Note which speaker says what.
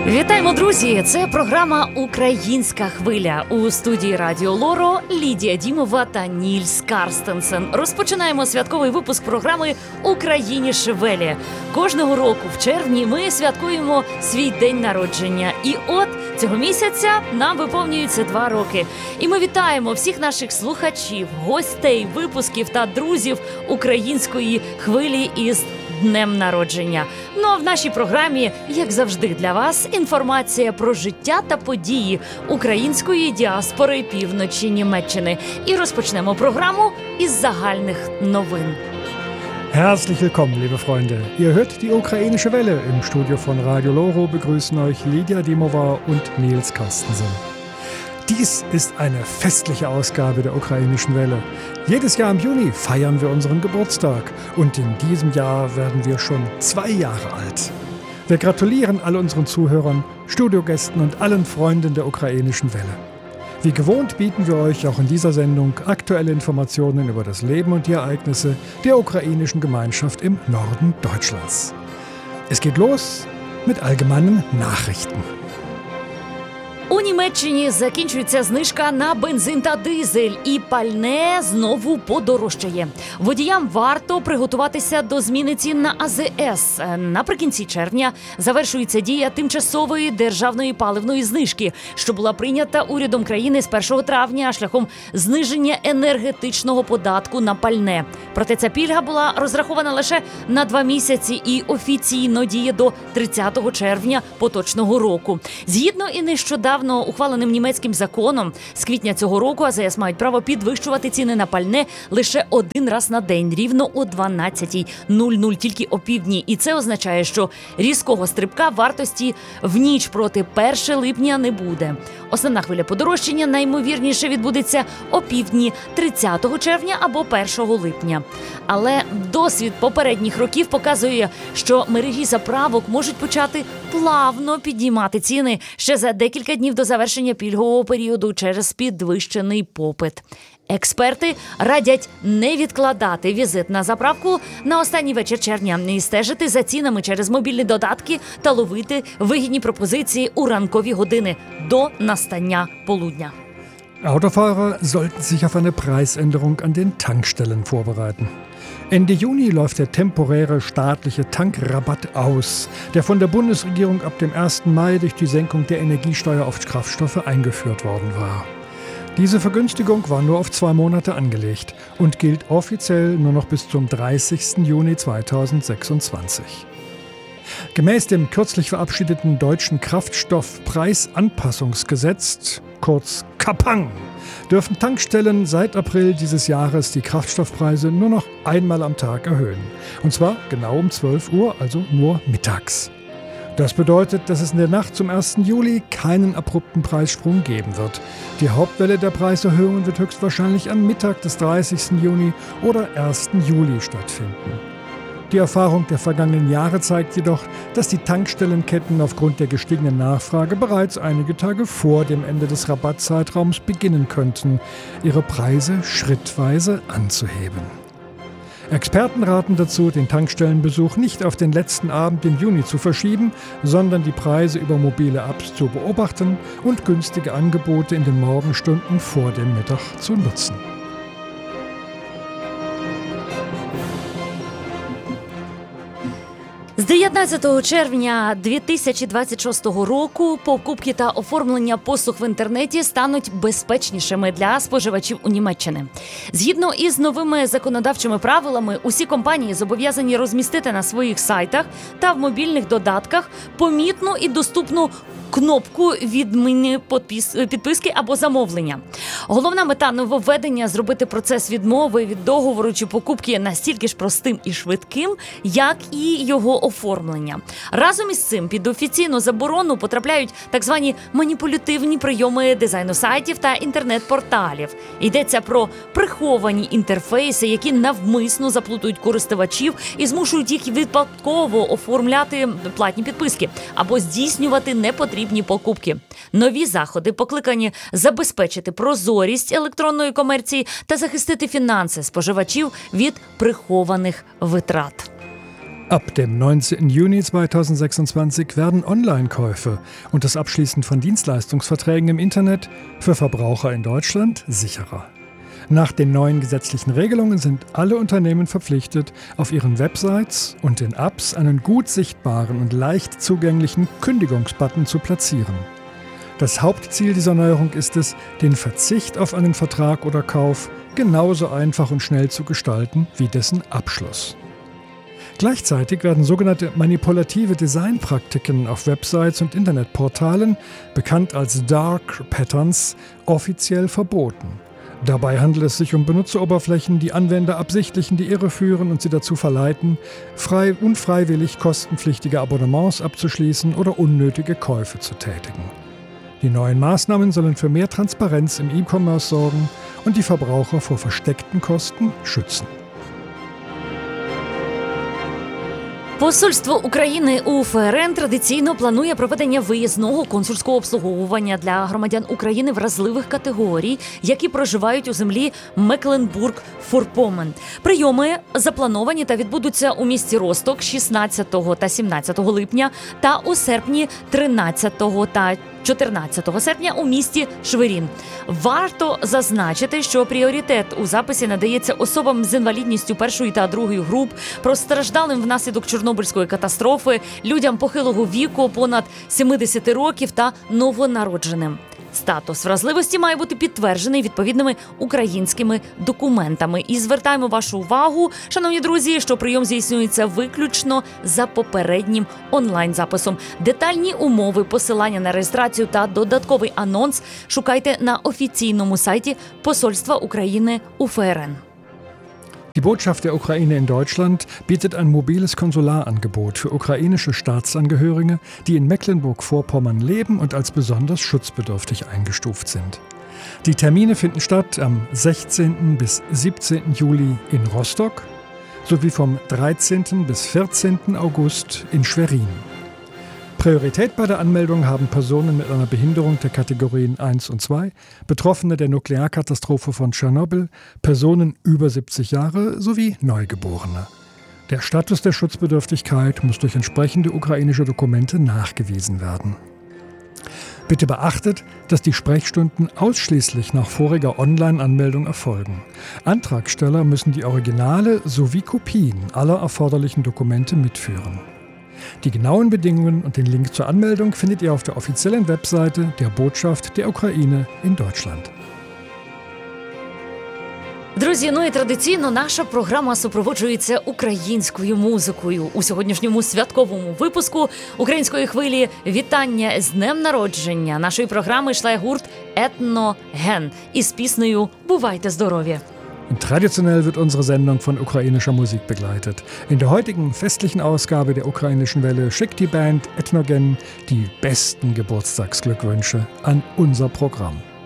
Speaker 1: Вітаємо, друзі! Це програма «Українська хвиля». У студії Радіо Лоро Лідія Дімова та Нільс Карстенсен. Розпочинаємо святковий випуск програми «Україніше велі». Кожного року в червні ми святкуємо свій день народження. І от цього місяця нам виповнюється 2 роки. І ми вітаємо всіх наших слухачів, гостей, випусків та друзів української хвилі із днем народження. Ну а в нашій програмі, як завжди для вас, інформація про життя та події української діаспори півночі Німеччини. І розпочнемо програму із загальних новин.
Speaker 2: Herzlich willkommen, liebe Freunde. Ihr hört die ukrainische Welle. Im Studio von Radio Loro begrüßen euch Lidia Dimova und Nils Carstensen. Dies ist eine festliche Ausgabe der ukrainischen Welle. Jedes Jahr im Juni feiern wir unseren Geburtstag und in diesem Jahr werden wir schon 2 Jahre alt. Wir gratulieren all unseren Zuhörern, Studiogästen und allen Freunden der ukrainischen Welle. Wie gewohnt bieten wir euch auch in dieser Sendung aktuelle Informationen über das Leben und die Ereignisse der ukrainischen Gemeinschaft im Norden Deutschlands. Es geht los mit allgemeinen Nachrichten.
Speaker 1: У Німеччині закінчується знижка на бензин та дизель, і пальне знову подорожчає. Водіям варто приготуватися до зміни цін на АЗС. Наприкінці червня завершується дія тимчасової державної паливної знижки, що була прийнята урядом країни з 1 травня шляхом зниження енергетичного податку на пальне. Проте ця пільга була розрахована лише на 2 місяці і офіційно діє до 30 червня поточного року. Згідно і нещодавно ухваленим німецьким законом, з квітня цього року АЗС мають право підвищувати ціни на пальне лише 1 раз на день, рівно о 12:00, тільки опівдні. І це означає, що різкого стрибка вартості в ніч проти 1 липня не буде. Основна хвиля подорожчання наймовірніше відбудеться опівдні 30 червня або 1 липня. Але досвід попередніх років показує, що мережі заправок можуть почати плавно піднімати ціни ще за декілька днів до завершення пільгового періоду через підвищений попит. Експерти радять не відкладати візит на заправку на останній вечір червня і стежити за цінами через мобільні додатки та ловити вигідні пропозиції у ранкові години до настання полудня.
Speaker 2: Autofahrer sollten sich auf eine Preisänderung an den Tankstellen vorbereiten. Ende Juni läuft der temporäre staatliche Tankrabatt aus, der von der Bundesregierung ab dem 1. Mai durch die Senkung der Energiesteuer auf Kraftstoffe eingeführt worden war. Diese Vergünstigung war nur auf 2 Monate angelegt und gilt offiziell nur noch bis zum 30. Juni 2026. Gemäß dem kürzlich verabschiedeten deutschen Kraftstoffpreisanpassungsgesetz, kurz KAPANG, dürfen Tankstellen seit April dieses Jahres die Kraftstoffpreise nur noch einmal am Tag erhöhen. Und zwar genau um 12 Uhr, also nur mittags. Das bedeutet, dass es in der Nacht zum 1. Juli keinen abrupten Preissprung geben wird. Die Hauptwelle der Preiserhöhungen wird höchstwahrscheinlich am Mittag des 30. Juni oder 1. Juli stattfinden. Die Erfahrung der vergangenen Jahre zeigt jedoch, dass die Tankstellenketten aufgrund der gestiegenen Nachfrage bereits einige Tage vor dem Ende des Rabattzeitraums beginnen könnten, ihre Preise schrittweise anzuheben. Experten raten dazu, den Tankstellenbesuch nicht auf den letzten Abend im Juni zu verschieben, sondern die Preise über mobile Apps zu beobachten und günstige Angebote in den Morgenstunden vor dem Mittag zu nutzen.
Speaker 1: З 19 червня 2026 року покупки та оформлення послуг в інтернеті стануть безпечнішими для споживачів у Німеччині. Згідно із новими законодавчими правилами, усі компанії зобов'язані розмістити на своїх сайтах та в мобільних додатках помітну і доступну кнопку відміни підписки або замовлення. Головна мета нововведення – зробити процес відмови від договору чи покупки настільки ж простим і швидким, як і його оформлення. Разом із цим під офіційну заборону потрапляють так звані маніпулятивні прийоми дизайну сайтів та інтернет-порталів. Йдеться про приховані інтерфейси, які навмисно заплутують користувачів і змушують їх випадково оформляти платні підписки або здійснювати непотрібні покупки. Нові заходи покликані забезпечити прозорість електронної комерції та захистити фінанси споживачів від прихованих витрат.
Speaker 2: Ab dem 19. Juni 2026 werden Online-Käufe und das Abschließen von Dienstleistungsverträgen im Internet für Verbraucher in Deutschland sicherer. Nach den neuen gesetzlichen Regelungen sind alle Unternehmen verpflichtet, auf ihren Websites und in Apps einen gut sichtbaren und leicht zugänglichen Kündigungsbutton zu platzieren. Das Hauptziel dieser Neuerung ist es, den Verzicht auf einen Vertrag oder Kauf genauso einfach und schnell zu gestalten wie dessen Abschluss. Gleichzeitig werden sogenannte manipulative Designpraktiken auf Websites und Internetportalen, bekannt als Dark Patterns, offiziell verboten. Dabei handelt es sich um Benutzeroberflächen, die Anwender absichtlich in die Irre führen und sie dazu verleiten, unfreiwillig kostenpflichtige Abonnements abzuschließen oder unnötige Käufe zu tätigen. Die neuen Maßnahmen sollen für mehr Transparenz im E-Commerce sorgen und die Verbraucher vor versteckten Kosten schützen.
Speaker 1: Посольство України у ФРН традиційно планує проведення виїзного консульського обслуговування для громадян України вразливих категорій, які проживають у землі Мекленбург-Форпомен. Прийоми заплановані та відбудуться у місті Росток 16 та 17 липня та у серпні 13 та 14 серпня у місті Шверін. Варто зазначити, що пріоритет у записі надається особам з інвалідністю першої та другої груп, постраждалим внаслідок Чорнобильської катастрофи, людям похилого віку понад 70 років та новонародженим. Статус вразливості має бути підтверджений відповідними українськими документами. І звертаємо вашу увагу, шановні друзі, що прийом здійснюється виключно за попереднім онлайн-записом. Детальні умови, посилання на реєстрацію та додатковий анонс шукайте на офіційному сайті Посольства України у ФРН.
Speaker 2: Die Botschaft der Ukraine in Deutschland bietet ein mobiles Konsularangebot für ukrainische Staatsangehörige, die in Mecklenburg-Vorpommern leben und als besonders schutzbedürftig eingestuft sind. Die Termine finden statt am 16. bis 17. Juli in Rostock sowie vom 13. bis 14. August in Schwerin. Priorität bei der Anmeldung haben Personen mit einer Behinderung der Kategorien 1 und 2, Betroffene der Nuklearkatastrophe von Tschernobyl, Personen über 70 Jahre sowie Neugeborene. Der Status der Schutzbedürftigkeit muss durch entsprechende ukrainische Dokumente nachgewiesen werden. Bitte beachtet, dass die Sprechstunden ausschließlich nach voriger Online-Anmeldung erfolgen. Antragsteller müssen die Originale sowie Kopien aller erforderlichen Dokumente mitführen. Die genauen Bedingungen und den Link zur Anmeldung findet ihr auf der offiziellen Webseite der Botschaft der Ukraine in Deutschland.
Speaker 1: Друзі, ну і традиційно наша програма супроводжується українською музикою. У сьогоднішньому святковому випуску української хвилі вітання з днем народження нашої програми йшла гурт Етноген із піснею «Бувайте здорові».
Speaker 2: Traditionell wird unsere Sendung von ukrainischer Musik begleitet. In der heutigen festlichen Ausgabe der ukrainischen Welle schickt die Band Etnogen die besten Geburtstagsglückwünsche an unser Programm.